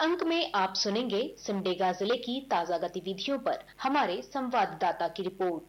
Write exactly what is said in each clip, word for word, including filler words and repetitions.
अंक में आप सुनेंगे सिमडेगा जिले की ताजा गतिविधियों पर हमारे संवाददाता की रिपोर्ट।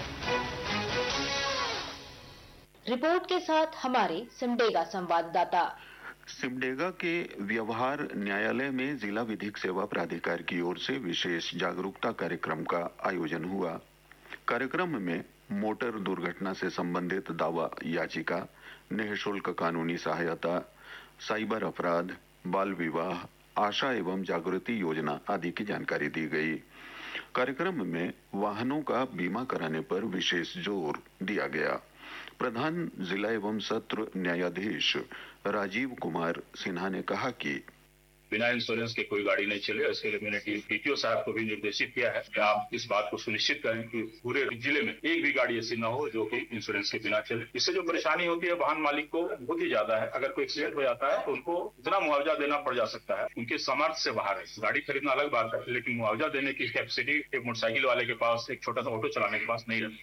रिपोर्ट के साथ हमारे सिमडेगा संवाददाता। सिमडेगा के व्यवहार न्यायालय में जिला विधिक सेवा प्राधिकार की ओर से विशेष जागरूकता कार्यक्रम का आयोजन हुआ। कार्यक्रम में मोटर दुर्घटना से संबंधित दावा याचिका, निःशुल्क कानूनी सहायता, साइबर अपराध, बाल विवाह, आशा एवं जागृति योजना आदि की जानकारी दी गई। कार्यक्रम में वाहनों का बीमा कराने पर विशेष जोर दिया गया। प्रधान जिला एवं सत्र न्यायाधीश राजीव कुमार सिन्हा ने कहा कि बिना इंश्योरेंस के कोई गाड़ी नहीं चले। इसके लिए मैंने डीटीओ साहब को भी निर्देशित किया है कि आप इस बात को सुनिश्चित करें कि पूरे जिले में एक भी गाड़ी ऐसी न हो जो कि इंश्योरेंस के बिना चले। इससे जो परेशानी होती है वाहन मालिक को बहुत ही ज्यादा है। अगर कोई एक्सीडेंट हो जाता है तो उनको इतना मुआवजा देना पड़ जा सकता है, उनके सामर्थ्य से बाहर है। गाड़ी खरीदना अलग बात है, लेकिन मुआवजा देने की कैपेसिटी एक मोटरसाइकिल वाले के पास, एक छोटा सा ऑटो चलाने के पास नहीं रहती।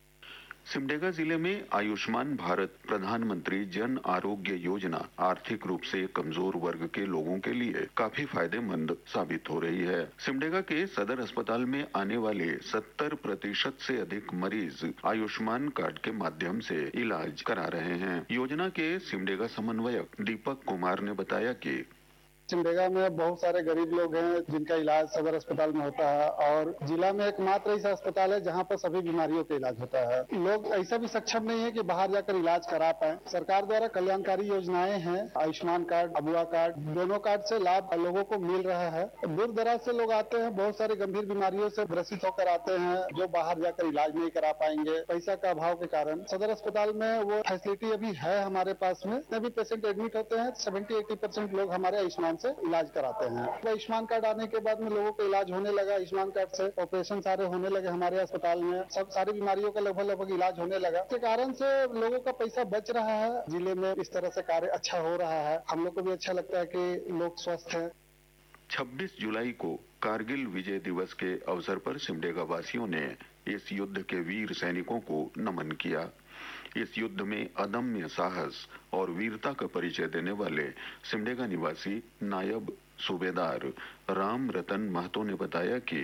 सिमडेगा जिले में आयुष्मान भारत प्रधानमंत्री जन आरोग्य योजना आर्थिक रूप से कमजोर वर्ग के लोगों के लिए काफी फायदेमंद साबित हो रही है। सिमडेगा के सदर अस्पताल में आने वाले सत्तर प्रतिशत से अधिक मरीज आयुष्मान कार्ड के माध्यम से इलाज करा रहे हैं। योजना के सिमडेगा समन्वयक दीपक कुमार ने बताया कि सिमडेगा में बहुत सारे गरीब लोग हैं जिनका इलाज सदर अस्पताल में होता है और जिला में एकमात्र ऐसा अस्पताल है जहां पर सभी बीमारियों का इलाज होता है। लोग ऐसा भी सक्षम नहीं है कि बाहर जाकर इलाज करा पाए। सरकार द्वारा कल्याणकारी योजनाएं हैं, आयुष्मान कार्ड, अबुआ कार्ड, दोनों कार्ड से लाभ लोगों को मिल रहा है। दूर दराज से लोग आते हैं, बहुत सारी गंभीर बीमारियों से ग्रसित होकर आते हैं जो बाहर जाकर इलाज नहीं करा पाएंगे पैसा का अभाव के कारण। सदर अस्पताल में वो फैसिलिटी अभी है हमारे पास में। जितने भी पेशेंट एडमिट होते हैं सेवेंटी एटी परसेंट लोग हमारे आयुष्मान से इलाज कराते हैं। आयुष्मान कार्ड आने के बाद में लोगों को इलाज होने लगा। आयुष्मान कार्ड से ऑपरेशन सारे होने लगे हमारे अस्पताल में। सब सारी बीमारियों का लगभग लगभग इलाज होने लगा। इसके कारण से लोगों का पैसा बच रहा है। जिले में इस तरह से कार्य अच्छा हो रहा है। हम लोग को भी अच्छा लगता है कि लोग स्वस्थ हैं। छब्बीस जुलाई को कारगिल विजय दिवस के अवसर पर सिमडेगा वासियों ने इस युद्ध के वीर सैनिकों को नमन किया। इस युद्ध में अदम्य साहस और वीरता का परिचय देने वाले सिमडेगा निवासी नायब सूबेदार राम रतन महतो ने बताया कि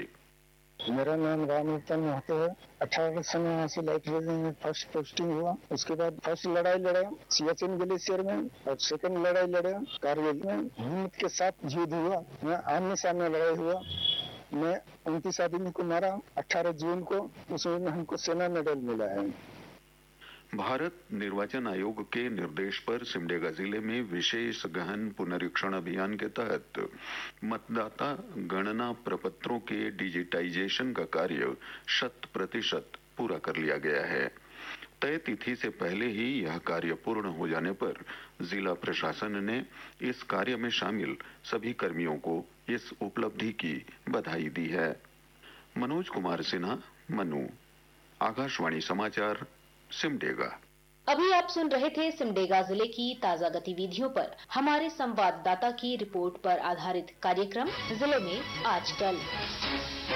मेरा नाम राम रतन महतो है। अठारह सौ नवासी लाइब्रेरी में फर्स्ट पोस्टिंग हुआ। उसके बाद फर्स्ट लड़ाई लड़ा सियाचिन ग्लेशियर में और सेकंड लड़ाई लड़ा कारगिल में। हिम्मत के साथ युद्ध हुआ। मैं आमने सामने लड़ाई हुआ। मैं उनतीस आदमी को मारा। अठारह जून को उसमें हमको सेना मेडल मिला है। भारत निर्वाचन आयोग के निर्देश पर सिमडेगा जिले में विशेष गहन पुनरीक्षण अभियान के तहत मतदाता गणना प्रपत्रों के डिजिटाइजेशन का कार्य शत प्रतिशत पूरा कर लिया गया है। तय तिथि से पहले ही यह कार्य पूर्ण हो जाने पर जिला प्रशासन ने इस कार्य में शामिल सभी कर्मियों को इस उपलब्धि की बधाई दी है। मनोज कुमार सिन्हा, मनु, आकाशवाणी समाचार, सिमडेगा। अभी आप सुन रहे थे सिमडेगा जिले की ताजा गतिविधियों पर हमारे संवाददाता की रिपोर्ट पर आधारित कार्यक्रम जिले में आजकल।